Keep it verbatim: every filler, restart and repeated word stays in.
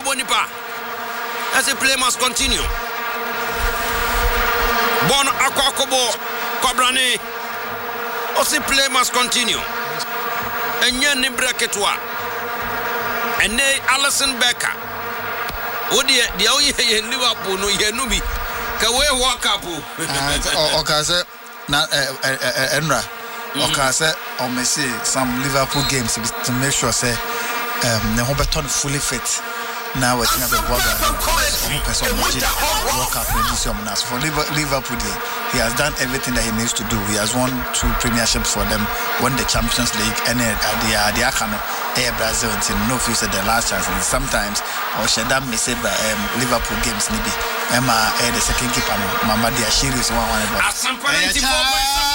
Bonipa. As the play must continue. Bon Akwakobo Kobrane. Osi play must continue. Enye ni breketwa. Ene Alison Becker. Odi dia oye ye Liverpool no ye no bi. Ka we walk up. O ka say na Enra. O ka say o me see some Liverpool games to make sure say um ne Robertson fully fit. Now it's never bother. One person walk up for Liverpool. He has done everything that he needs to do. He has won two premierships for them, won the Champions League, and the the Akano Air Brazil until no few said the last chance. And sometimes or Shadam may say by um, Liverpool games maybe Emma the second keeper Mama Diashiri is one one.